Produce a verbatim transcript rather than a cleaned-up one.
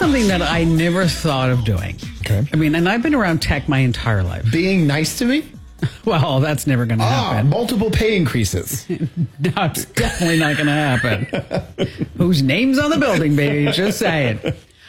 something that I never thought of doing. Okay. I mean, and I've been around tech my entire life. Being nice to me? Well, that's never going to Ah, happen. multiple pay increases. No, it's definitely not going to happen. Whose name's on the building, baby? Just saying.